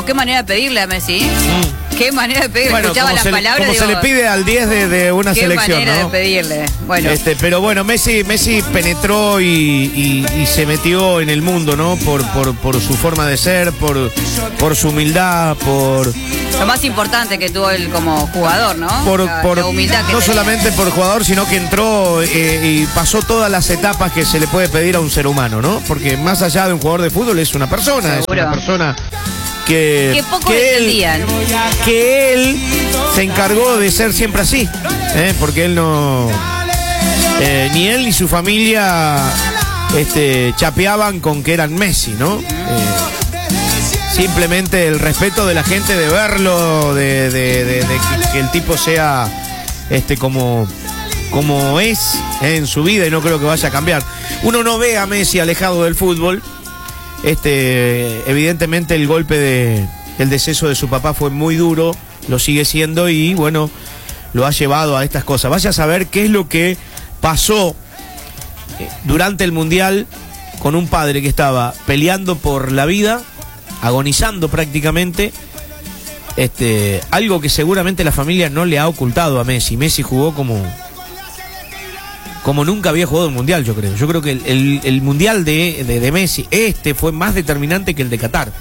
Qué manera de pedirle a Messi. Qué manera de pedirle. Bueno, escuchaba las palabras. Como se le pide al 10 de una qué selección, manera ¿no? de pedirle. Bueno. Pero bueno, Messi penetró y se metió en el mundo, ¿no? Por su forma de ser, por su humildad, por... Lo más importante que tuvo él como jugador, ¿no? La humildad que no tenía. solamente por jugador, sino que entró y pasó todas las etapas que se le puede pedir a un ser humano, ¿no? Porque más allá de un jugador de fútbol es una persona, Seguro. es una persona que poco entendían. Que él se encargó de ser siempre así, porque él no... ni él ni su familia chapeaban con que eran Messi, ¿no? Simplemente el respeto de la gente, de verlo, de que el tipo sea como es en su vida, y no creo que vaya a cambiar. Uno no ve a Messi alejado del fútbol. Evidentemente el golpe el deceso de su papá fue muy duro, lo sigue siendo, y bueno, lo ha llevado a estas cosas. Vaya a saber qué es lo que pasó durante el Mundial con un padre que estaba peleando por la vida, agonizando prácticamente, algo que seguramente la familia no le ha ocultado a Messi. Messi jugó como nunca había jugado el Mundial, yo creo. Yo creo que el Mundial de Messi, fue más determinante que el de Qatar.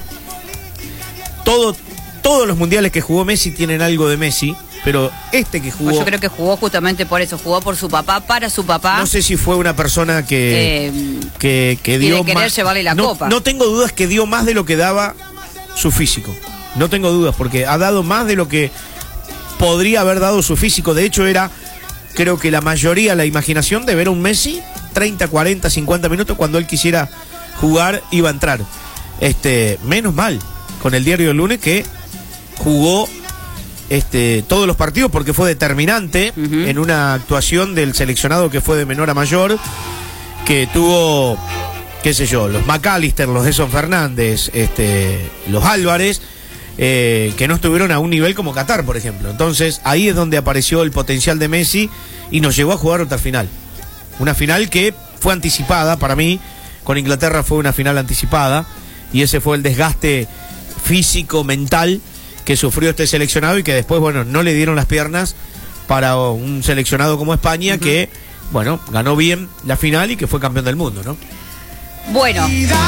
Todos los mundiales que jugó Messi tienen algo de Messi, pero que jugó... Yo creo que jugó justamente por eso, jugó por su papá, para su papá. No sé si fue una persona que dio querer más... llevarle la copa. No tengo dudas que dio más de lo que daba su físico. No tengo dudas, porque ha dado más de lo que podría haber dado su físico. De hecho, creo que la mayoría, la imaginación de ver a un Messi 30, 40, 50 minutos, cuando él quisiera jugar, iba a entrar. Menos mal, con el diario del lunes, que jugó todos los partidos, porque fue determinante en una actuación del seleccionado que fue de menor a mayor, que tuvo, qué sé yo, los McAllister, los Edson Fernández, los Álvarez, que no estuvieron a un nivel como Qatar, por ejemplo. Entonces ahí es donde apareció el potencial de Messi y nos llevó a jugar otra final. Una final que fue anticipada para mí. Con Inglaterra fue una final anticipada, y ese fue el desgaste físico, mental, que sufrió este seleccionado, y que después, bueno, no le dieron las piernas para un seleccionado como España, que, bueno, ganó bien la final y que fue campeón del mundo, ¿no? Bueno.